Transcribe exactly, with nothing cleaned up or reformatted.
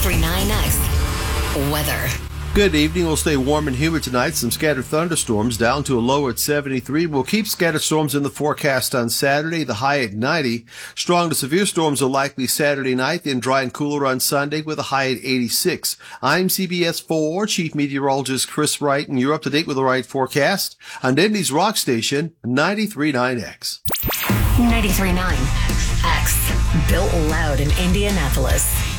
ninety-three point nine X weather. Good evening. We'll stay warm and humid tonight. Some scattered thunderstorms down to a low at seventy-three. We'll keep scattered storms in the forecast on Saturday, the high at ninety. Strong to severe storms are likely Saturday night, then dry and cooler on Sunday with a high at eighty-six. I'm C B S four Chief Meteorologist Chris Wright, and you're up to date with the right forecast on Denny's Rock Station, ninety-three point nine X. ninety-three point nine X. Built loud in Indianapolis.